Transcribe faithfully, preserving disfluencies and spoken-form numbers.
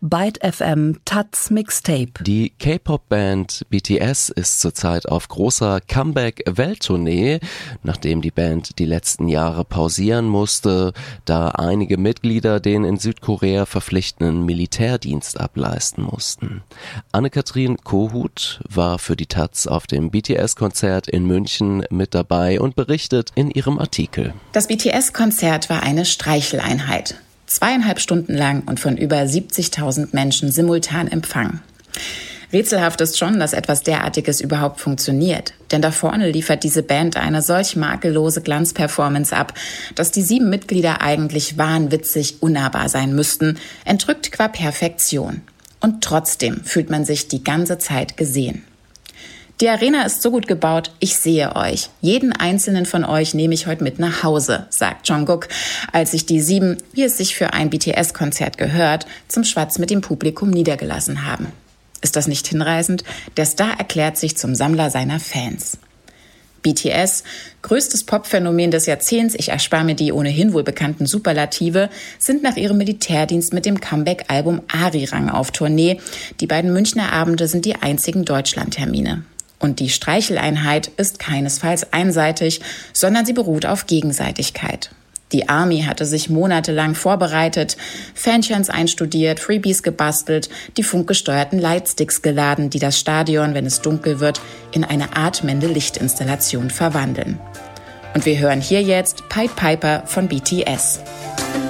Byte F M Taz Mixtape. Die K-Pop-Band B T S ist zurzeit auf großer Comeback-Welttournee, nachdem die Band die letzten Jahre pausieren musste, da einige Mitglieder den in Südkorea verpflichtenden Militärdienst ableisten mussten. Anne-Kathrin Kohut war für die Taz auf dem B T S-Konzert in München mit dabei und berichtet in ihrem Artikel. Das B T S-Konzert war eine Streicheleinheit. Zweieinhalb Stunden lang und von über siebzigtausend Menschen simultan empfangen. Rätselhaft ist schon, dass etwas derartiges überhaupt funktioniert. Denn da vorne liefert diese Band eine solch makellose Glanzperformance ab, dass die sieben Mitglieder eigentlich wahnwitzig unnahbar sein müssten, entrückt qua Perfektion. Und trotzdem fühlt man sich die ganze Zeit gesehen. Die Arena ist so gut gebaut, ich sehe euch. Jeden einzelnen von euch nehme ich heute mit nach Hause, sagt Jungkook, als sich die sieben, wie es sich für ein B T S-Konzert gehört, zum Schwatz mit dem Publikum niedergelassen haben. Ist das nicht hinreißend? Der Star erklärt sich zum Sammler seiner Fans. B T S, größtes Popphänomen des Jahrzehnts, ich erspare mir die ohnehin wohl bekannten Superlative, sind nach ihrem Militärdienst mit dem Comeback-Album Arirang auf Tournee. Die beiden Münchner Abende sind die einzigen Deutschlandtermine. Und die Streicheleinheit ist keinesfalls einseitig, sondern sie beruht auf Gegenseitigkeit. Die Army hatte sich monatelang vorbereitet, Fanchants einstudiert, Freebies gebastelt, die funkgesteuerten Lightsticks geladen, die das Stadion, wenn es dunkel wird, in eine atmende Lichtinstallation verwandeln. Und wir hören hier jetzt Pied Piper von B T S.